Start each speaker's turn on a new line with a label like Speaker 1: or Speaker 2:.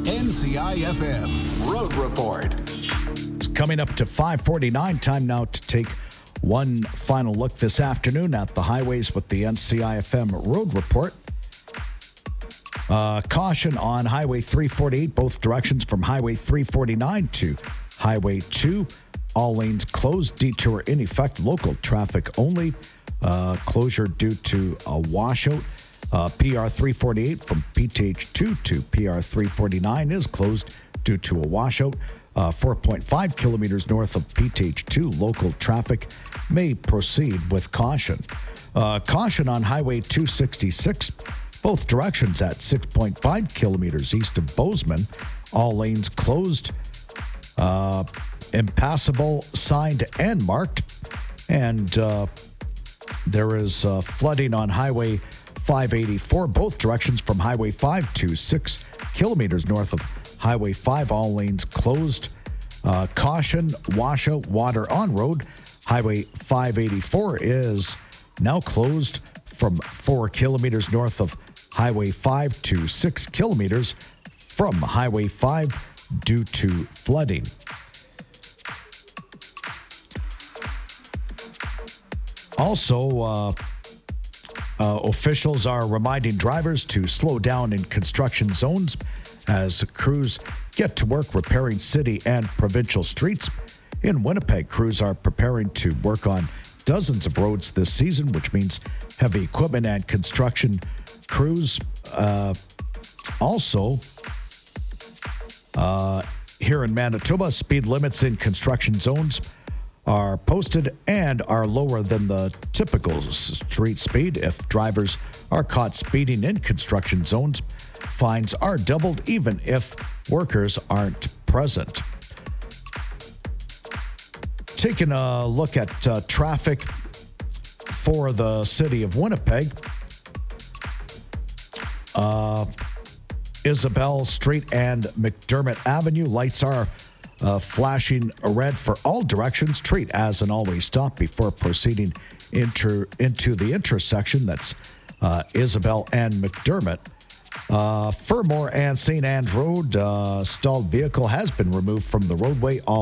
Speaker 1: NCIFM Road Report.
Speaker 2: It's coming up to 5:49. Time now to take one final look this afternoon at the highways with the NCIFM Road Report. Caution on Highway 348, both directions from Highway 349 to Highway 2. All lanes closed. Detour in effect. Local traffic only. Closure due to a washout. PR 348 from PTH 2 to PR 349 is closed due to a washout. 4.5 kilometers north of PTH 2, local traffic may proceed with caution. Caution on Highway 266, both directions at 6.5 kilometers east of Bozeman. All lanes closed. Impassable, signed, and marked. And there is flooding on Highway 584, both directions from Highway 5 to 6 kilometers north of Highway 5. All lanes closed. Caution, washout, water on road. Highway 584 is now closed from 4 kilometers north of Highway 5 to 6 kilometers from Highway 5 due to flooding. Also, officials are reminding drivers to slow down in construction zones as crews get to work repairing city and provincial streets. In Winnipeg, crews are preparing to work on dozens of roads this season, which means heavy equipment and construction crews. Also, here in Manitoba, speed limits in construction zones are posted and are lower than the typical street speed. If drivers are caught speeding in construction zones, fines are doubled even if workers aren't present. Taking a look at traffic for the city of Winnipeg, Isabel Street and McDermott Avenue, lights are flashing red for all directions. Treat as an always stop before proceeding into the intersection. That's Isabel and McDermott. Fermor and St. Anne's Road, stalled vehicle has been removed from the roadway. All